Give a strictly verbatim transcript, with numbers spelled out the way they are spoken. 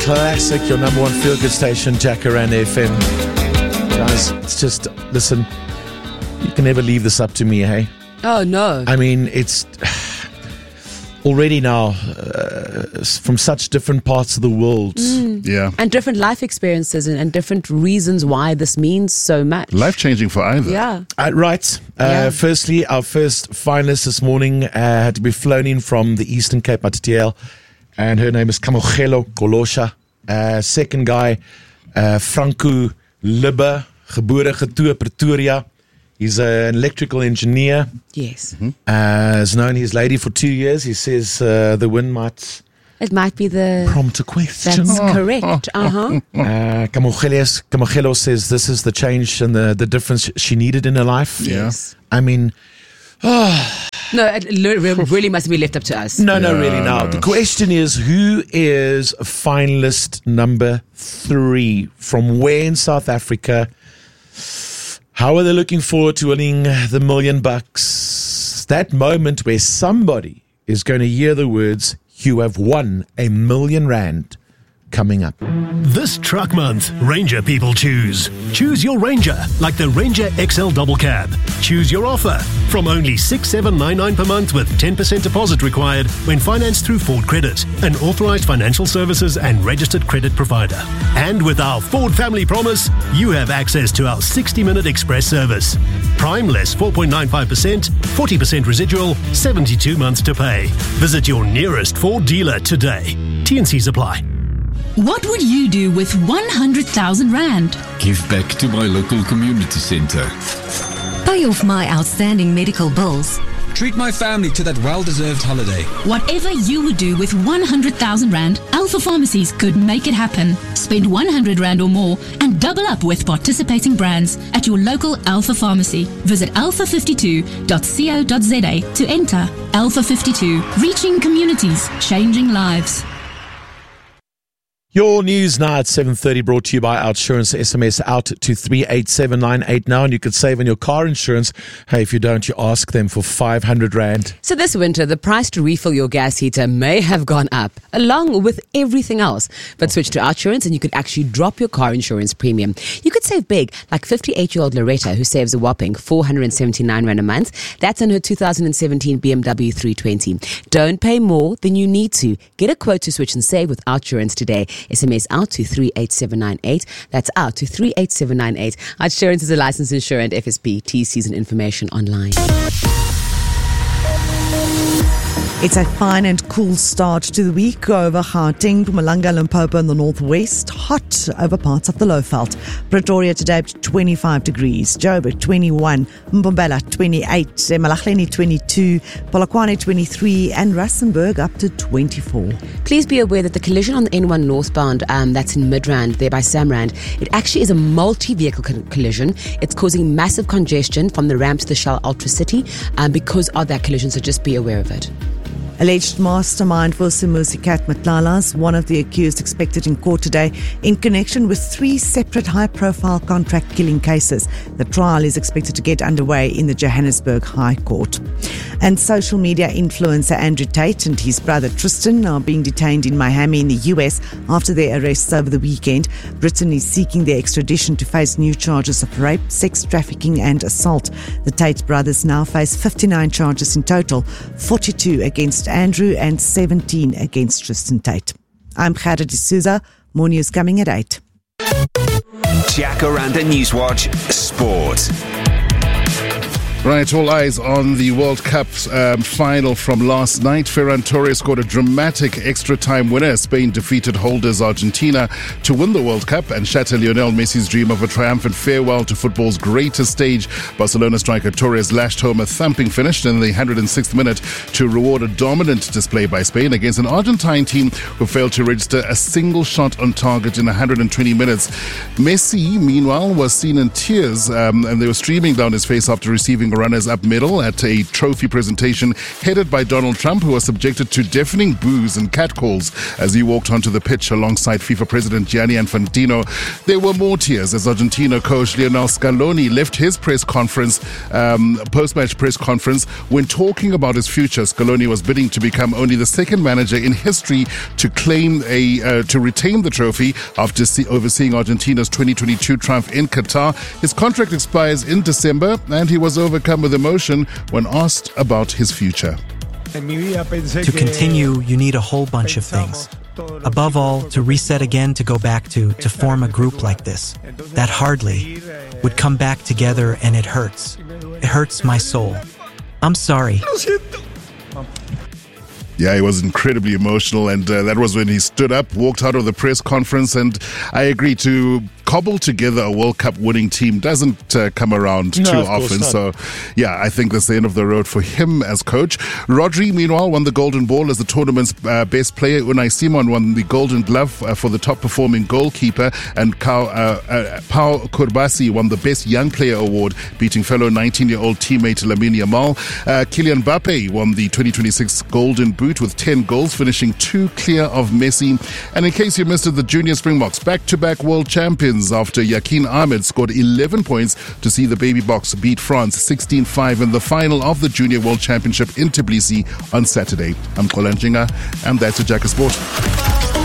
classic, your number one feel-good station, Jacaranda F M. Guys, it's just, listen, you can never leave this up to me, hey? Oh, no. I mean, it's already now uh, from such different parts of the world. Mm. Yeah. And different life experiences and, and different reasons why this means so much. Life-changing for either. Yeah. Uh, right. Uh, Yeah. Firstly, our first finalist this morning uh, had to be flown in from the Eastern Cape, Matatiele, and her name is Kamogelo Kolosha. Uh, second guy, uh, Franco Libbe, gebore getoe Pretoria. He's an electrical engineer. Yes. Uh, has known his lady for two years. He says uh, the win might It might be the... prompt a question. That's correct. Uh-huh. Uh, Kamogelo Kamogelo says this is the change and the, the difference she needed in her life. Yeah. Yes. I mean, No, it li- really must be left up to us. no, no, Yeah. really. Now, the question is, who is finalist number three? From where in South Africa? How are they looking forward to winning the million bucks? That moment where somebody is going to hear the words, you have won a million rand, coming up. This truck month, Ranger people choose. Choose your Ranger, like the Ranger X L Double Cab. Choose your offer from only six thousand seven hundred ninety-nine dollars per month with ten percent deposit required when financed through Ford Credit, an authorized financial services and registered credit provider. And with our Ford Family Promise, you have access to our sixty-minute express service. Prime less four point nine five percent, forty percent residual, seventy-two months to pay. Visit your nearest Ford dealer today. T and C's apply. What would you do with one hundred thousand rand? Give back to my local community centre. Pay off my outstanding medical bills. Treat my family to that well-deserved holiday. Whatever you would do with one hundred thousand rand, Alpha Pharmacies could make it happen. Spend one hundred rand or more and double up with participating brands at your local Alpha Pharmacy. Visit alpha fifty-two dot co dot za to enter. Alpha fifty-two, reaching communities, changing lives. Your news now at seven thirty, brought to you by Outsurance. S M S out to three eight seven nine eight now, and you could save on your car insurance. Hey, if you don't, you ask them for five hundred rand. So this winter, the price to refill your gas heater may have gone up, along with everything else. But switch to Outsurance and you could actually drop your car insurance premium. You could save big, like fifty-eight-year-old Loretta, who saves a whopping four hundred seventy-nine rand a month. That's on her two thousand seventeen B M W three twenty. Don't pay more than you need to. Get a quote to switch and save with Outsurance today. S M S out to three eight seven nine eight. That's out to three eight seven nine eight. Outsurance is a licensed insurer and F S B. T season information online. It's a fine and cool start to the week over Gauteng, Mpumalanga, Limpopo in the northwest. Hot over parts of the Lowveld. Pretoria today up to twenty-five degrees. Joburg twenty-one. Mbombela twenty-eight. Malahleni twenty-two. Polokwane twenty-three. And Rustenburg up to twenty-four. Please be aware that the collision on the N one northbound, um, that's in Midrand, there by Samrand, it actually is a multi-vehicle co- collision. It's causing massive congestion from the ramp to the Shell Ultra City um, because of that collision, so just be aware of it. Alleged mastermind for Simusikat Matlalas, one of the accused expected in court today in connection with three separate high-profile contract killing cases. The trial is expected to get underway in the Johannesburg High Court. And social media influencer Andrew Tate and his brother Tristan are being detained in Miami in the U S after their arrests over the weekend. Britain is seeking their extradition to face new charges of rape, sex trafficking and assault. The Tate brothers now face fifty-nine charges in total, forty-two against Andrew and seventeen against Tristan Tate. I'm Gerda D'Souza. More news coming at eight. Jacaranda Newswatch Sport. Right, all eyes on the World Cup um, final from last night. Ferran Torres scored a dramatic extra-time winner. Spain defeated holders Argentina to win the World Cup and shatter Lionel Messi's dream of a triumphant farewell to football's greatest stage. Barcelona striker Torres lashed home a thumping finish in the one hundred sixth minute to reward a dominant display by Spain against an Argentine team who failed to register a single shot on target in one hundred twenty minutes. Messi, meanwhile, was seen in tears um, and they were streaming down his face after receiving runners-up medal at a trophy presentation headed by Donald Trump, who was subjected to deafening boos and catcalls as he walked onto the pitch alongside FIFA President Gianni Infantino. There were more tears as Argentina coach Lionel Scaloni left his press conference, um, post-match press conference, when talking about his future. Scaloni was bidding to become only the second manager in history to claim a uh, to retain the trophy after see, overseeing Argentina's twenty twenty-two triumph in Qatar. His contract expires in December, and he was overcome with emotion when asked about his future. To continue, you need a whole bunch of things. Above all, to reset again, to go back to, to form a group like this. That hardly would come back together, and it hurts. It hurts my soul. I'm sorry. Yeah, he was incredibly emotional, and uh, that was when he stood up, walked out of the press conference, and I agree, to cobble together a World Cup winning team doesn't uh, come around No, too of course often. not. So, yeah, I think that's the end of the road for him as coach. Rodri, meanwhile, won the Golden Ball as the tournament's uh, best player. Unai Simon won the Golden Glove uh, for the top-performing goalkeeper, and Pau uh, uh, Pau Kurbasi won the Best Young Player award, beating fellow nineteen-year-old teammate Lamine Yamal. Uh, Kylian Mbappe won the twenty twenty-six Golden Boot with ten goals, finishing two clear of Messi. And in case you missed it, the Junior Springboks back-to-back world champions after Yakin Ahmed scored eleven points to see the Baby Boks beat France sixteen five in the final of the Junior World Championship in Tbilisi on Saturday. I'm Kolan Jinga, and that's a Jack of Sport.